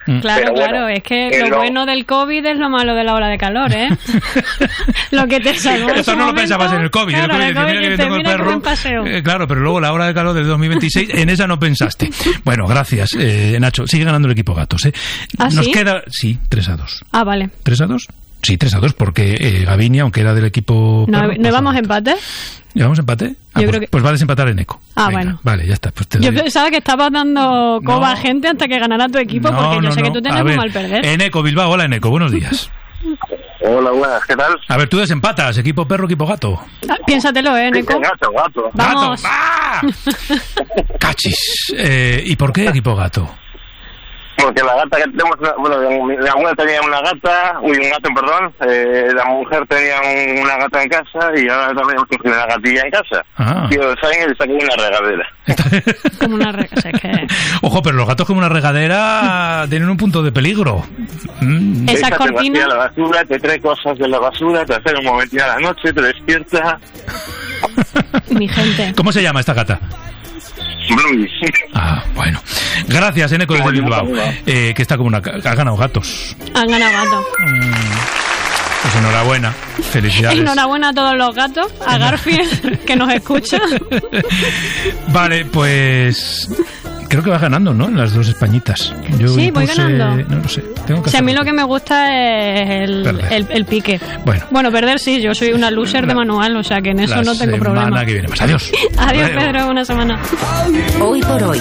Claro, claro, es que lo bueno del COVID es lo malo de la ola de calor, ¿eh? Lo que te salvó. Eso no lo pensabas en el COVID. Claro, el COVID mira que tengo el perro. Claro, pero luego la hora de calor del 2026, en esa no pensaste. Bueno, gracias, Nacho. Sigue ganando el equipo Gatos, ¿eh? ¿Ah, Nos sí? queda... Sí, 3-2. Ah, vale. ¿3-2? Sí, 3-2, porque Gavinia, aunque era del equipo... ¿No vamos a empate? ¿Llevamos empate? Yo creo que... Pues va a desempatar Eneco. Ah, venga, bueno. Vale, ya está. Pues yo pensaba que estabas dando coba a gente hasta que ganara tu equipo, porque yo sé que tú tienes muy mal perder. Eneco, Bilbao. Hola, Eneco. Buenos días. Hola, buenas. ¿Qué tal? A ver, tú desempatas. Equipo perro, equipo gato. Piénsatelo, Eneco. Gato. Vamos. ¡Gato! ¡Ah! ¡Cachis! ¿Y por qué equipo gato? Porque la gata que tenemos, mi abuela tenía un gato, perdón, la mujer tenía una gata en casa y ahora también hemos cogido una gatilla en casa. Y saben, está como una regadera. Como una regadera, o sea, que... Ojo, pero los gatos como una regadera tienen un punto de peligro. Esa cortina... Te la basura, te trae cosas de la basura, te hace un momentito a la noche, te despierta. Mi gente. ¿Cómo se llama esta gata? Bluey. Ah, bueno. Gracias, Eneco, desde Bilbao. Que está como una... Ha ganado gatos. Han ganado gatos. Pues enhorabuena. Felicidades. Enhorabuena a todos los gatos. A Garfield, que nos escucha. Vale, pues... Creo que vas ganando, ¿no? En las dos Españitas. Yo sí, voy ganando. No lo sé. Tengo que a mí lo que me gusta es el pique. Bueno, perder sí. Yo soy una loser de manual, o sea que en eso no tengo problema. La semana que viene. Pues adiós. Adiós, Pedro. Una semana. Hoy por hoy.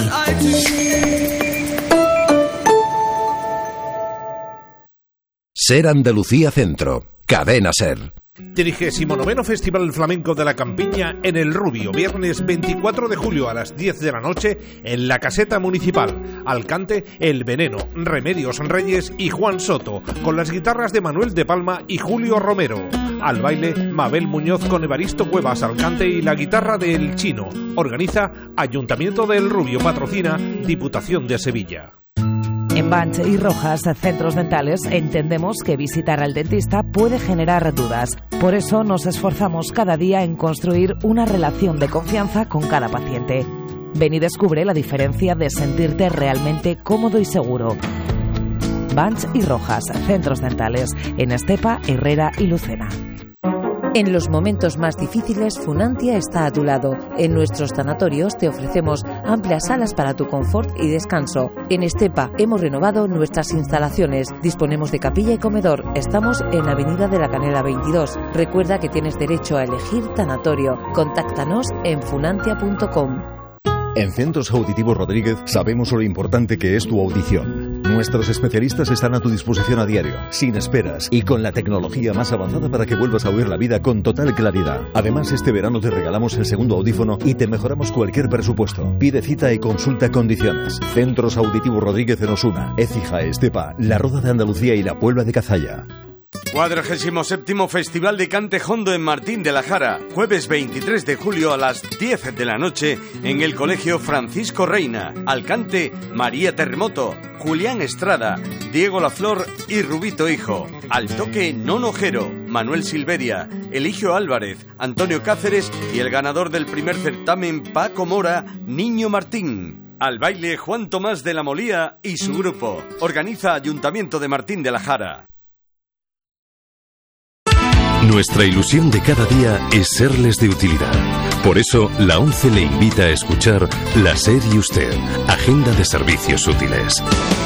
Ser Andalucía Centro. Cadena Ser. 39º Festival Flamenco de la Campiña en El Rubio, viernes 24 de julio a las 10 de la noche en la Caseta Municipal. Al cante El Veneno, Remedios Reyes y Juan Soto, con las guitarras de Manuel de Palma y Julio Romero. Al baile Mabel Muñoz con Evaristo Cuevas al cante y la guitarra de El Chino. Organiza Ayuntamiento de El Rubio, patrocina Diputación de Sevilla. En Banch y Rojas, centros dentales, entendemos que visitar al dentista puede generar dudas. Por eso nos esforzamos cada día en construir una relación de confianza con cada paciente. Ven y descubre la diferencia de sentirte realmente cómodo y seguro. Banch y Rojas, centros dentales, en Estepa, Herrera y Lucena. En los momentos más difíciles, Funantia está a tu lado. En nuestros tanatorios te ofrecemos amplias salas para tu confort y descanso. En Estepa hemos renovado nuestras instalaciones. Disponemos de capilla y comedor. Estamos en Avenida de la Canela 22. Recuerda que tienes derecho a elegir tanatorio. Contáctanos en funantia.com. En Centros Auditivos Rodríguez sabemos lo importante que es tu audición. Nuestros especialistas están a tu disposición a diario, sin esperas y con la tecnología más avanzada para que vuelvas a oír la vida con total claridad. Además, este verano te regalamos el segundo audífono y te mejoramos cualquier presupuesto. Pide cita y consulta condiciones. Centros Auditivos Rodríguez en Osuna, Écija, Estepa, La Roda de Andalucía y La Puebla de Cazalla. 47º Festival de Cante Jondo en Martín de la Jara, jueves 23 de julio a las 10 de la noche en el Colegio Francisco Reina. Al cante María Terremoto, Julián Estrada, Diego Laflor y Rubito Hijo. Al toque Nono Jero, Manuel Silveria, Eligio Álvarez, Antonio Cáceres y el ganador del primer certamen Paco Mora, Niño Martín. Al baile Juan Tomás de la Molía y su grupo. Organiza Ayuntamiento de Martín de la Jara. Nuestra ilusión de cada día es serles de utilidad. Por eso, la ONCE le invita a escuchar La SER y Usted, Agenda de Servicios Útiles.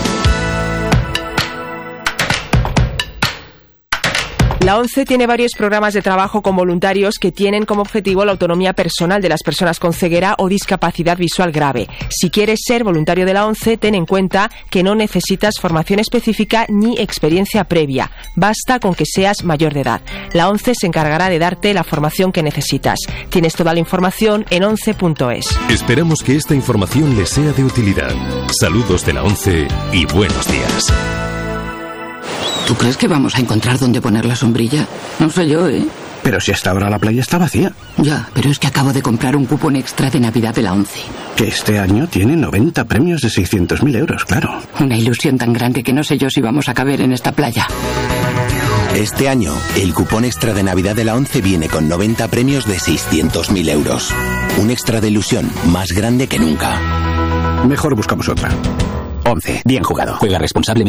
La ONCE tiene varios programas de trabajo con voluntarios que tienen como objetivo la autonomía personal de las personas con ceguera o discapacidad visual grave. Si quieres ser voluntario de la ONCE, ten en cuenta que no necesitas formación específica ni experiencia previa. Basta con que seas mayor de edad. La ONCE se encargará de darte la formación que necesitas. Tienes toda la información en once.es. Esperamos que esta información les sea de utilidad. Saludos de la ONCE y buenos días. ¿Tú crees que vamos a encontrar dónde poner la sombrilla? No sé yo, ¿eh? Pero si hasta ahora la playa está vacía. Ya, pero es que acabo de comprar un cupón extra de Navidad de la ONCE. Que este año tiene 90 premios de 600.000 euros, claro. Una ilusión tan grande que no sé yo si vamos a caber en esta playa. Este año, el cupón extra de Navidad de la ONCE viene con 90 premios de 600.000 euros. Un extra de ilusión más grande que nunca. Mejor buscamos otra. ONCE, bien jugado. Juega responsablemente.